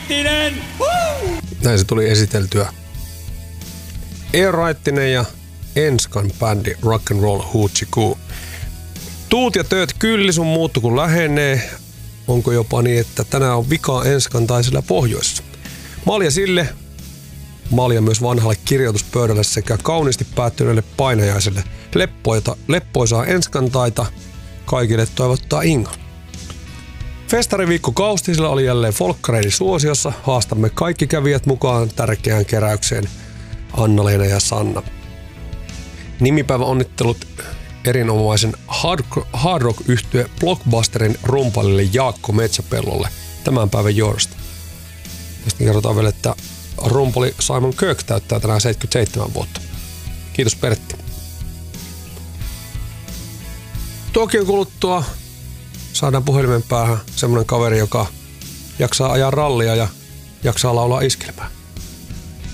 Raittinen! Näin se tuli esiteltyä. Eero Raittinen ja Enskan bändi Rock and Roll Hoochie Coo. Tuut ja tööt kylli, sun muuttu kun lähenee. Onko jopa niin, että tänään on vikaa Enskan tai sillä pohjoissa. Malja sille, malja myös vanhalle kirjoituspöydälle sekä kauniisti päättyneelle painajaiselle. Leppoisaa Enskantaita kaikille toivottaa Inga. Festariviikko Kaustisilla oli jälleen folkkareiden suosiossa. Haastamme kaikki kävijät mukaan tärkeään keräykseen. Anna-Leena ja Sanna. Nimipäivä onnittelut erinomaisen hard rock-yhtye Blockbusterin rumpalille Jaakko Metsäpellolle tämän päivän johdosta. Ja sitten kerrotaan vielä, että rumpali Simon Kirk täyttää tänään 77 vuotta. Kiitos Pertti. Tuokion kuluttua saadaan puhelimen päähän semmonen kaveri, joka jaksaa ajaa rallia ja jaksaa laulaa iskelmää.